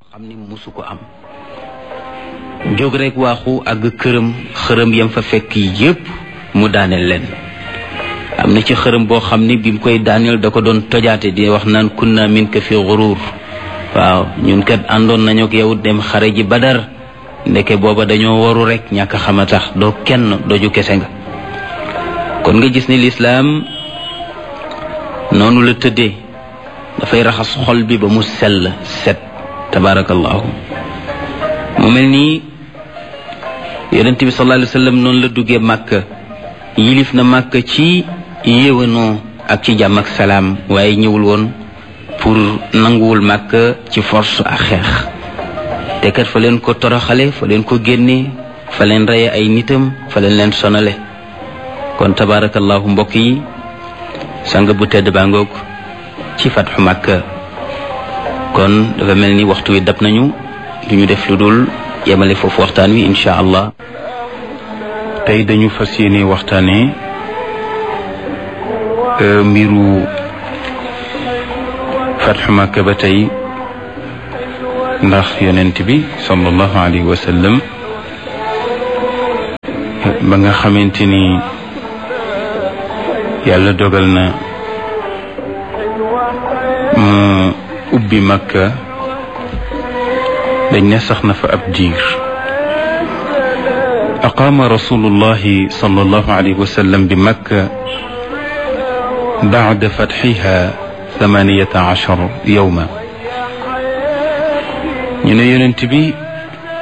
xam ni musu ko am jóg rek waaxu àgg këram xërëm yam fa fekk yépp mu daaneel leen am na ci xërëm boo xam ni bi mu koy daaneel da ko doon tojaate di wax naan kunna minka fi gurur waaw ñun kat àndoon nañu ak yow dem xare ji Badar ndeke booba dañoo waru rek ñàkk xama tax doo kenn doju kese nga kon nga gis ni lislaam noonu la tëddee dafay raxas xol bi ba mu sell set tabarakallahu mu mel nii yonent bi sallallahu alayhi wa sallam noonu la duggee Màkka yilif na Màkka ci yéwénoo ak ci jàmm ak salaam waaye ñëwul woon pour nanguwul Màkka ci force ak xeex te kat fa leen ko toroxale fa leen ko génne fa leen reye ay nitam fa leen sonale kon tabarakallahu mbokk yi sang bu tedd baa ngoog ci fatxu Màkka kon dafa mel ni waxtu wi dab nañu duñu def lu dul yemale foofu waxtaan wi insha allah tey dañu fas yéene waxtaane mbiru fatxu Màkka ba tey ndax yonent bi sallallahu alayhi wa sallam ba nga xamante ni yàlla dogal na mu ubbi Makka dañ ne sax na fa ab diir aqaama rasulullahi sallallahu alayhi wa sallam bi Makka ba'da fatxiha 18 yawma ñu ne yonent bi